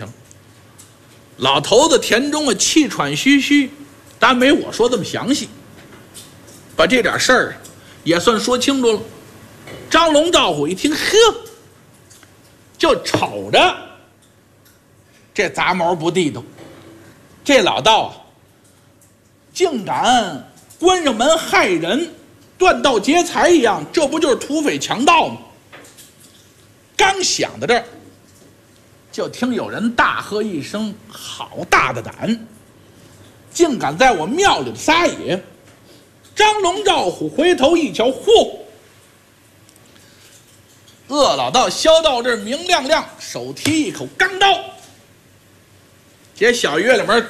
情。老头子田中啊气喘吁吁，当然没我说这么详细，把这点事儿也算说清楚了。张龙赵虎一听，呵，就瞅着这杂毛不地道，这老道啊，竟敢关上门害人，断盗劫财一样，这不就是土匪强盗吗？刚想到这儿，就听有人大喝一声：“好大的胆！竟敢在我庙里撒野！”张龙赵虎回头一瞧，嚯！恶老道萧道这明亮亮，手提一口钢刀，这小月亮门